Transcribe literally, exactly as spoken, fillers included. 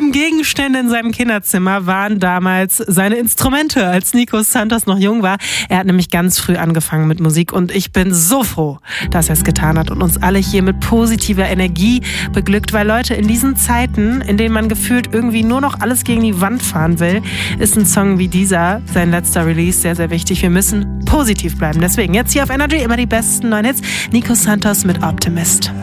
wichtigsten Gegenstände in seinem Kinderzimmer waren damals seine Instrumente, als Nico Santos noch jung war. Er hat nämlich ganz früh angefangen mit Musik und ich bin so froh, dass er es getan hat und uns alle hier mit positiver Energie beglückt, weil Leute, in diesen Zeiten, in denen man gefühlt irgendwie nur noch alles gegen die Wand fahren will, ist ein Song wie dieser, sein letzter Release, sehr, sehr wichtig. Wir müssen positiv bleiben. Deswegen jetzt hier auf Energy immer die besten neuen Hits. Nico Santos mit Optimist.